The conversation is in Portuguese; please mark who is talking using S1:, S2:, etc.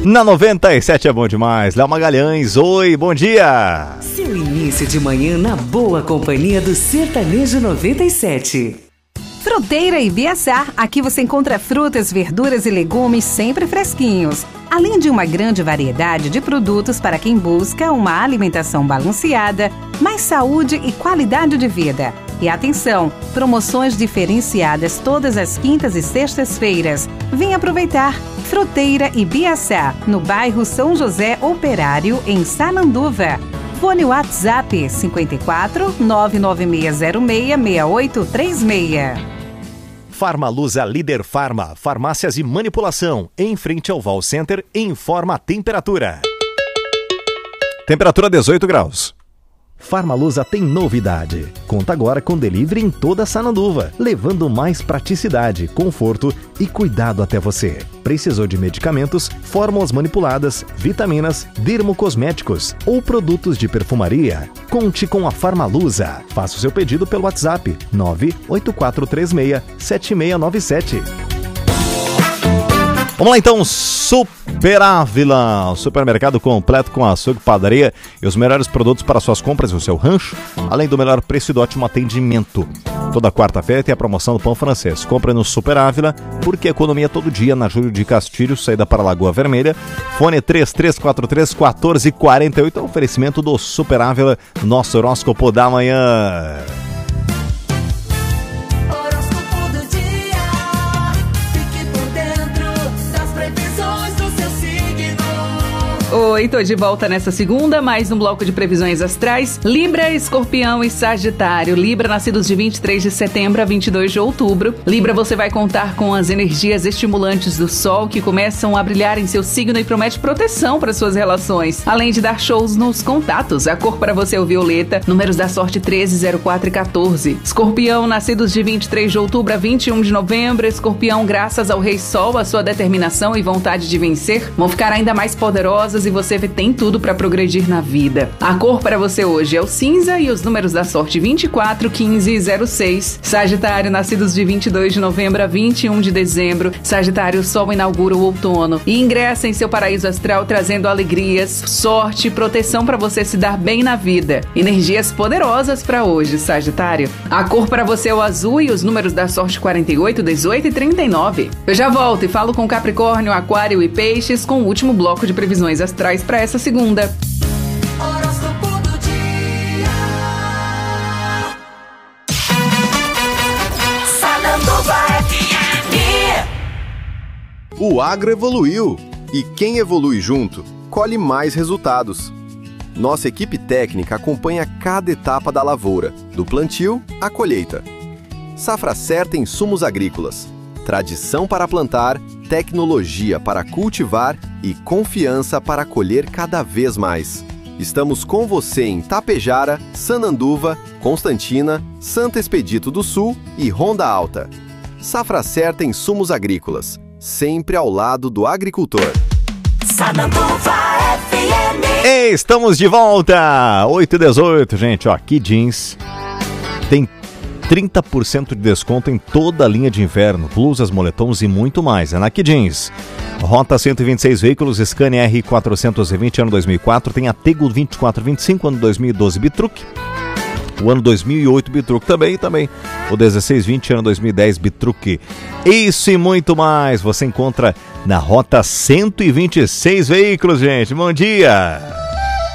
S1: Na 97 é bom demais. Léo Magalhães, oi, bom dia.
S2: Seu início de manhã na boa companhia do Sertanejo 97.
S3: Fruteira Ibiaçá, aqui você encontra frutas, verduras e legumes sempre fresquinhos. Além de uma grande variedade de produtos para quem busca uma alimentação balanceada, mais saúde e qualidade de vida. E atenção, promoções diferenciadas todas as quintas e sextas-feiras. Vem aproveitar. Fruteira Ibiaçá, no bairro São José Operário, em Sananduva. Fone WhatsApp 54 99606 6836.
S1: Farmaluza Líder Farma, farmácias e manipulação, em frente ao Val Center, informa a temperatura. Temperatura 18 graus. Farmaluza tem novidade. Conta agora com delivery em toda Sananduva, levando mais praticidade, conforto e cuidado até você. Precisou de medicamentos, fórmulas manipuladas, vitaminas, dermocosméticos ou produtos de perfumaria? Conte com a Farmaluza. Faça o seu pedido pelo WhatsApp 98436-7697. Vamos lá então, Super Ávila, supermercado completo com açougue, padaria e os melhores produtos para suas compras no seu rancho, além do melhor preço e do ótimo atendimento. Toda quarta-feira tem a promoção do pão francês. Compre no Super Ávila, porque economia todo dia na Júlio de Castilho, saída para Lagoa Vermelha. Fone 3343-1448, oferecimento do Super Ávila, nosso horóscopo da manhã.
S4: Oi, tô de volta nessa segunda, mais um bloco de previsões astrais. Libra, Escorpião e Sagitário. Libra, nascidos de 23 de setembro a 22 de outubro. Libra, você vai contar com as energias estimulantes do Sol que começam a brilhar em seu signo e promete proteção para suas relações. Além de dar shows nos contatos, a cor para você é o violeta, números da sorte 13, 04 e 14. Escorpião, nascidos de 23 de outubro a 21 de novembro. Escorpião, graças ao Rei Sol, a sua determinação e vontade de vencer vão ficar ainda mais poderosas e você tem tudo para progredir na vida. A cor para você hoje é o cinza e os números da sorte 24, 15 e 06. Sagitário, nascidos de 22 de novembro a 21 de dezembro. Sagitário, o Sol inaugura o outono e ingressa em seu paraíso astral trazendo alegrias, sorte e proteção para você se dar bem na vida. Energias poderosas para hoje, Sagitário. A cor para você é o azul e os números da sorte 48, 18 e 39. Eu já volto e falo com Capricórnio, Aquário e Peixes com o último bloco de previsões astrais para essa segunda.
S2: Horóscopo do dia. Sananduva FM.
S5: O agro evoluiu e quem evolui junto colhe mais resultados. Nossa equipe técnica acompanha cada etapa da lavoura, do plantio à colheita. Safra certa em insumos agrícolas. Tradição para plantar, tecnologia para cultivar e confiança para colher cada vez mais. Estamos com você em Tapejara, Sananduva, Constantina, Santo Expedito do Sul e Ronda Alta. Safra certa em insumos agrícolas, sempre ao lado do agricultor.
S2: Sananduva FM.
S1: Estamos de volta, 8h18, gente, ó, aqui jeans tem 30% de desconto em toda a linha de inverno, blusas, moletons e muito mais. É na Kid Jeans. Rota 126 veículos, Scania R420 ano 2004, tem a Tego 2425 ano 2012 Bitruc, o ano 2008 Bitruc também o 1620 ano 2010 Bitruc. Isso e muito mais você encontra na Rota 126 veículos, gente. Bom dia!